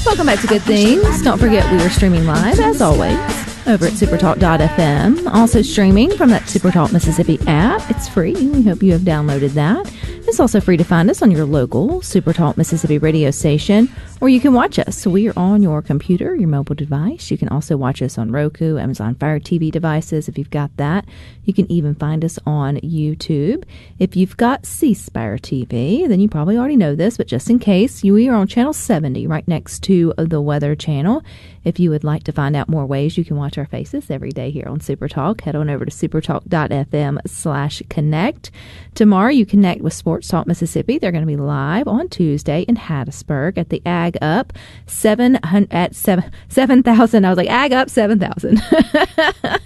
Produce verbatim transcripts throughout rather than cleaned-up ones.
Welcome back to Good Things. Don't forget we are streaming live, as always, over at supertalk dot f m. Also streaming from that Supertalk Mississippi app. It's free. We hope you have downloaded that. It's also free to find us on your local Supertalk Mississippi radio station, or you can watch us. So we are on your computer, your mobile device. You can also watch us on Roku, Amazon Fire T V devices if you've got that. You can even find us on YouTube. If you've got C Spire T V, then you probably already know this, but just in case, you, we are on channel seventy, right next to the Weather Channel. If you would like to find out more ways you can watch our faces every day here on Supertalk, head on over to supertalk dot f m slash connect. Tomorrow, you connect with Sports Talk Mississippi. They're going to be live on Tuesday in Hattiesburg at the Ag Up seven hundred at seven seven thousand. I was like, Ag Up seven thousand. I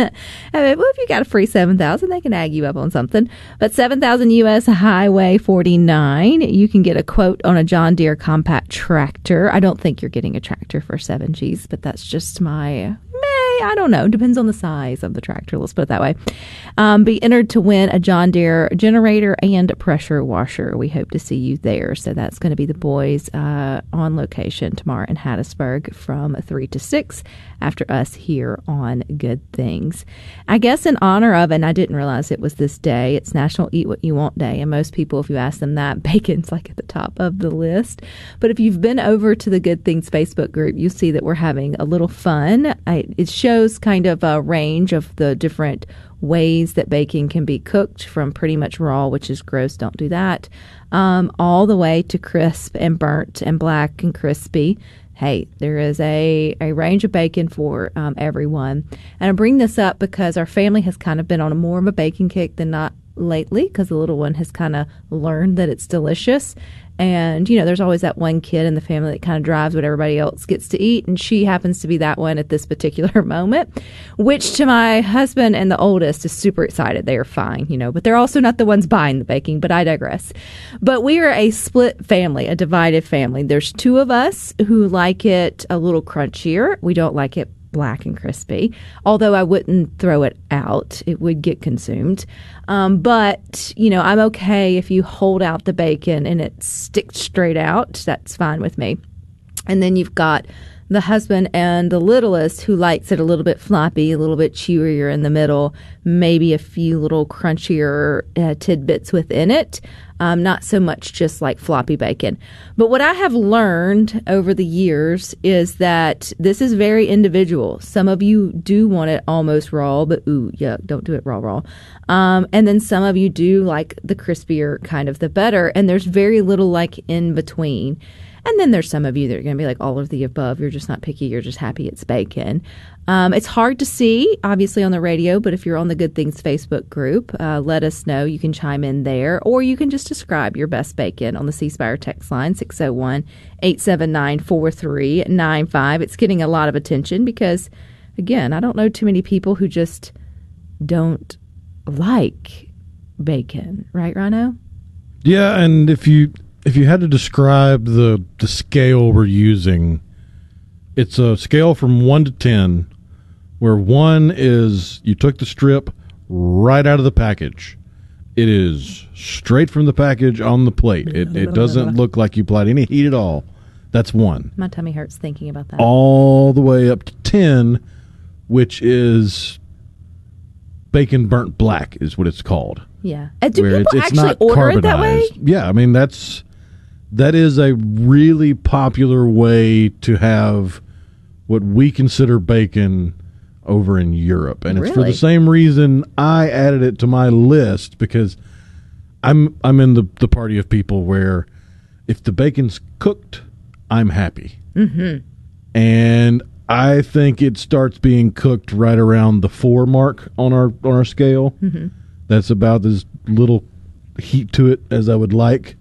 mean, well, if you got a free seven thousand, they can ag you up on something. But seven thousand U S Highway forty-nine, you can get a quote on a John Deere compact tractor. I don't think you're getting a tractor for seven G's, but that's just my. I don't know. Depends on the size of the tractor. Let's put it that way. Um, be entered to win a John Deere generator and pressure washer. We hope to see you there. So that's going to be the boys uh, on location tomorrow in Hattiesburg from three to six after us here on Good Things. I guess in honor of, and I didn't realize it was this day, it's National Eat What You Want Day. And most people, if you ask them that, bacon's like at the top of the list. But if you've been over to the Good Things Facebook group, you'll see that we're having a little fun. I, it shows kind of a range of the different ways that bacon can be cooked, from pretty much raw, which is gross, don't do that, um, all the way to crisp and burnt and black and crispy. Hey, there is a, a range of bacon for um, everyone. And I bring this up because our family has kind of been on a more of a bacon kick than not lately, because the little one has kind of learned that it's delicious. And, you know, there's always that one kid in the family that kind of drives what everybody else gets to eat. And she happens to be that one at this particular moment, which to my husband and the oldest is super excited. They are fine, you know, but they're also not the ones buying the baking. But I digress. But we are a split family, a divided family. There's two of us who like it a little crunchier. We don't like it black and crispy, although I wouldn't throw it out. It would get consumed. Um, but, you know, I'm okay if you hold out the bacon and it sticks straight out. That's fine with me. And then you've got the husband and the littlest who likes it a little bit floppy, a little bit chewier in the middle, maybe a few little crunchier uh, tidbits within it. Um, not so much just like floppy bacon. But what I have learned over the years is that this is very individual. Some of you do want it almost raw, but ooh, yuck, don't do it raw, raw. Um, and then some of you do like the crispier kind of the better. And there's very little like in between. And then there's some of you that are going to be like all of the above. You're just not picky. You're just happy it's bacon. Um, it's hard to see, obviously, on the radio, but if you're on the Good Things Facebook group, uh, let us know. You can chime in there, or you can just describe your best bacon on the C Spire text line, six oh one, eight seven nine, four three nine five. It's getting a lot of attention because, again, I don't know too many people who just don't like bacon. Right, Rhino? Yeah, and if you... If you had to describe the, the scale we're using, it's a scale from one to ten, where one is you took the strip right out of the package. It is straight from the package on the plate. It, it doesn't look like you applied any heat at all. That's one. My tummy hurts thinking about that. All the way up to ten, which is bacon burnt black is what it's called. Yeah. Uh, do where people it's, it's actually not order carbonized. it that way? Yeah, I mean, that's... That is a really popular way to have what we consider bacon over in Europe. And really? It's for the same reason I added it to my list, because I'm I'm in the, the party of people where if the bacon's cooked, I'm happy. Mm-hmm. And I think it starts being cooked right around the four mark on our, on our scale. Mm-hmm. That's about as little heat to it as I would like.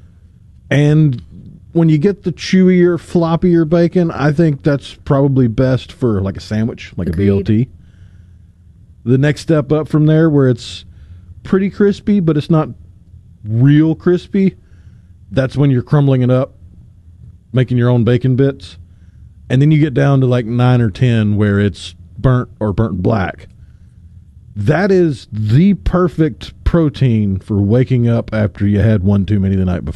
And when you get the chewier, floppier bacon, I think that's probably best for like a sandwich, like Agreed. a B L T. The next step up from there, where it's pretty crispy, but it's not real crispy, that's when you're crumbling it up, making your own bacon bits. And then you get down to like nine or ten, where it's burnt or burnt black. That is the perfect protein for waking up after you had one too many the night before.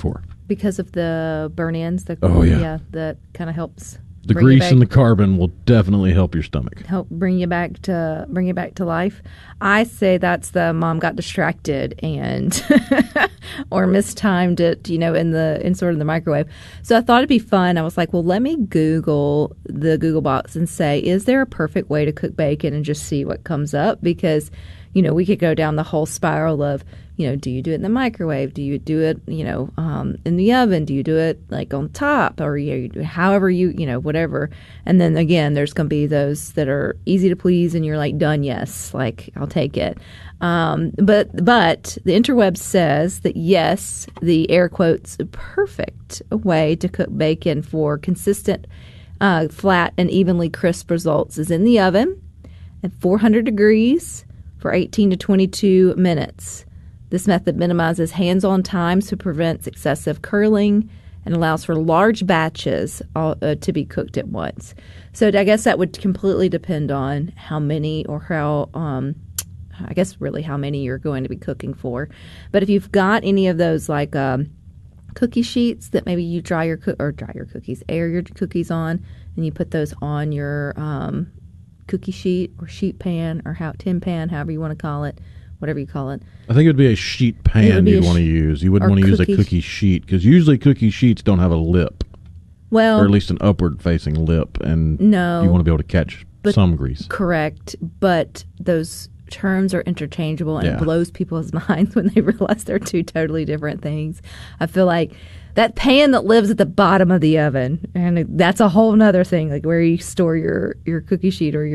because of the burn ins. The, Oh, yeah. yeah, that kind of helps. The bring you grease back- and the carbon will definitely help your stomach. help bring you back to bring you back to life. I say that's the mom got distracted and or mistimed it, you know, in the in sort of the microwave. So I thought it'd be fun. I was like, well, let me Google the Google box and say, is there a perfect way to cook bacon, and just see what comes up? Because, you know, we could go down the whole spiral of, you know, do you do it in the microwave? Do you do it, you know, um, in the oven? Do you do it like on top, or you know, you do, however you, you know, whatever. And then again, there's going to be those that are easy to please, and you're like, done, yes, like I'll take it. Um, but but the interweb says that yes, the air quotes perfect way to cook bacon for consistent, uh, flat and evenly crisp results is in the oven at four hundred degrees for eighteen to twenty-two minutes. This method minimizes hands-on time, so prevents excessive curling, and allows for large batches uh, to be cooked at once. So I guess that would completely depend on how many or how, um, I guess really how many you're going to be cooking for. But if you've got any of those like um, cookie sheets that maybe you dry your co- or dry your cookies, air your cookies on, and you put those on your um, cookie sheet or sheet pan or how tin pan, however you want to call it. Whatever you call it. I think it would be a sheet It pan would be you'd a want to sh- use. You or wouldn't want to use a cookie cookie sheet, because usually cookie sheets don't have a lip, Well, or at least an upward-facing lip, and no, you want to be able to catch but- some grease. correct, but those terms are interchangeable, and Yeah. it blows people's minds when they realize they're two totally different things. I feel like that pan that lives at the bottom of the oven, and that's a whole nother thing, like where you store your, your cookie sheet or your